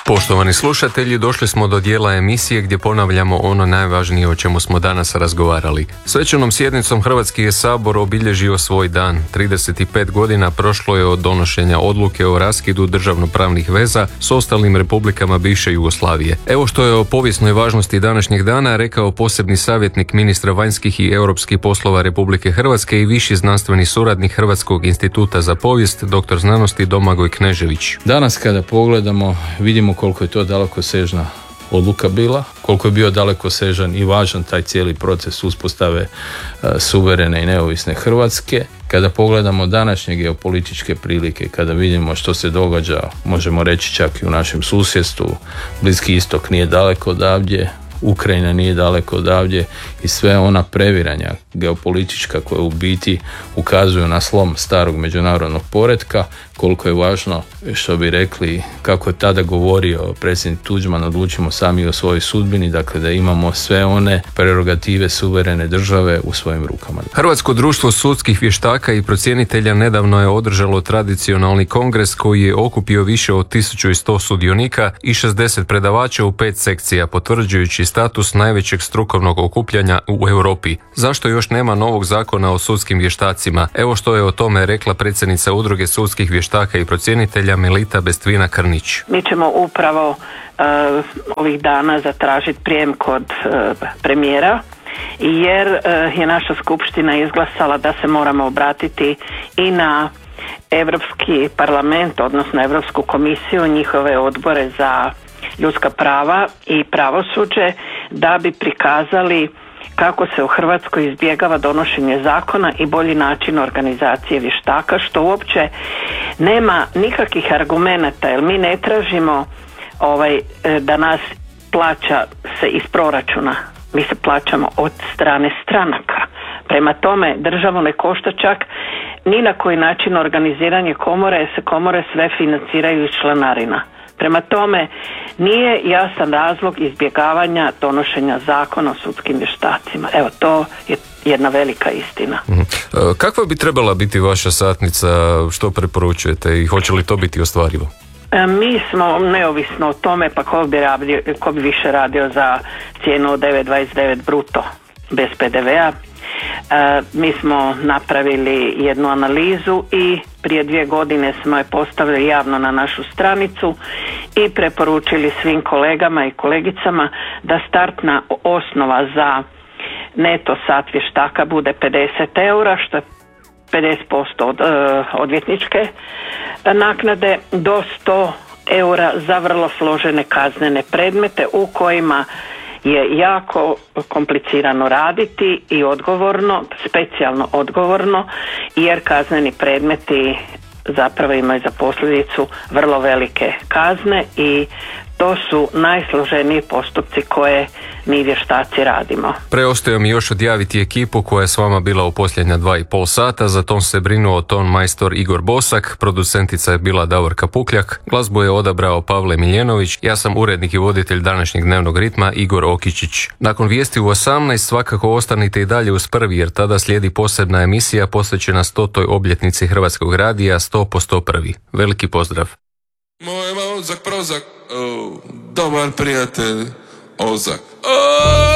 Poštovani slušatelji, došli smo do dijela emisije gdje ponavljamo ono najvažnije o čemu smo danas razgovarali. Svečanom sjednicom Hrvatski je sabor obilježio svoj dan. 35 godina prošlo je od donošenja odluke o raskidu državnopravnih veza s ostalim republikama bivše Jugoslavije. Evo što je o povijesnoj važnosti današnjeg dana rekao posebni savjetnik ministra vanjskih i europskih poslova Republike Hrvatske i viši znanstveni suradnik Hrvatskog instituta za povijest, dr. znanosti Domagoj Knežević. Danas kada pogledamo, vidimo koliko je to dalekosežna odluka bila, koliko je bio dalekosežan i važan taj cijeli proces uspostave suverene i neovisne Hrvatske. Kada pogledamo današnje geopolitičke prilike, kada vidimo što se događa, možemo reći čak i u našem susjedstvu, Bliski istok nije daleko odavdje, Ukrajina nije daleko odavdje i sve ona previranja geopolitička koja u biti ukazuju na slom starog međunarodnog poretka, koliko je važno, što bi rekli, kako je tada govorio predsjednik Tuđman, odlučimo sami o svojoj sudbini, dakle da imamo sve one prerogative suverene države u svojim rukama. Hrvatsko društvo sudskih vještaka i procjenitelja nedavno je održalo tradicionalni kongres koji je okupio više od 1100 sudionika i 60 predavača u 5 sekcija, potvrđujući status najvećeg strukovnog okupljanja u Europi. Zašto još nema novog zakona o sudskim vještacima? Evo što je o tome rekla predsjednica Udruge sudskih vještaka i procjenitelja Melita Bestvina Krnić. Mi ćemo upravo ovih dana zatražiti prijem kod premijera, jer je naša skupština izglasala da se moramo obratiti i na Europski parlament, odnosno Europsku komisiju, njihove odbore za ljudska prava i pravosuđe, da bi prikazali kako se u Hrvatskoj izbjegava donošenje zakona i bolji način organizacije vještaka, što uopće nema nikakvih argumenata, jer mi ne tražimo da nas plaća se iz proračuna, mi se plaćamo od strane stranaka. Prema tome, državu ne košta čak ni na koji način organiziranje komore, se komore sve financiraju iz članarina. Prema tome, nije jasan razlog izbjegavanja donošenja zakona o sudskim vještacima. Evo, to je jedna velika istina. Kakva bi trebala biti vaša satnica, što preporučujete i hoće li to biti ostvarivo? Mi smo, neovisno o tome, pa ko bi više radio za cijenu od 9,29 bruto bez PDV-a, mi smo napravili jednu analizu i prije 2 godine smo je postavili javno na našu stranicu i preporučili svim kolegama i kolegicama da startna osnova za neto sat vještaka bude 50 eura, što je 50% od odvjetničke naknade, do 100 eura za vrlo složene kaznene predmete u kojima je jako komplicirano raditi i odgovorno, specijalno odgovorno, jer kazneni predmeti zapravo imaju za posljedicu vrlo velike kazne i to su najsloženiji postupci koje mi vještaci radimo. Preostaje mi još odjaviti ekipu koja je s vama bila u posljednja 2,5 sata. Za ton se brinuo ton majstor Igor Bosak, producentica je bila Davorka Pukljak, glazbu je odabrao Pavle Miljenović, ja sam urednik i voditelj današnjeg dnevnog ritma Igor Okičić. Nakon vijesti u 18 svakako ostanite i dalje uz Prvi, jer tada slijedi posebna emisija posvećena 100. obljetnici Hrvatskog radija 100 po 101. Veliki pozdrav. Moj mozak prozak, dobar prijatelj, ozak.